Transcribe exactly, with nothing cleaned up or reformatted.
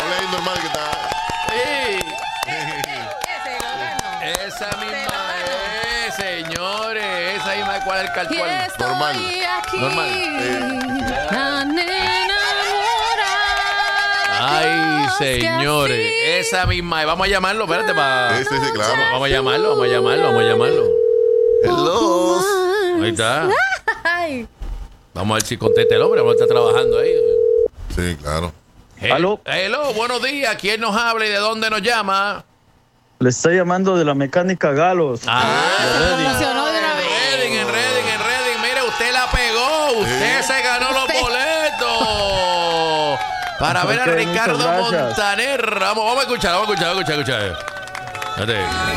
Ponle ahí normal que está. Sí. Esa misma es, señores. Esa misma es cuál es el cartual. Normal. Normal. Eh. La nena Ay, señores. Esa misma es. Vamos a llamarlo. Espérate para. Sí, sí, sí, claro. Vamos a llamarlo, vamos a llamarlo, vamos a llamarlo. Hello. Ahí está. Ay. Vamos a ver si contesta el hombre. Vamos a estar trabajando ahí. Sí, claro. Hey, ¿Aló? Hello, buenos días. ¿Quién nos habla y de dónde nos llama? Le estoy llamando de la mecánica Galos. Ah, Promocionó de una vez. Reading, en Reading, en Reading. Mire, usted la pegó. Usted Sí. se ganó los Usted. boletos. Para ver a Ok, muchas Ricardo gracias. Montaner. Vamos, vamos a escuchar, vamos a escuchar, vamos a escuchar. escuchar. Espérate.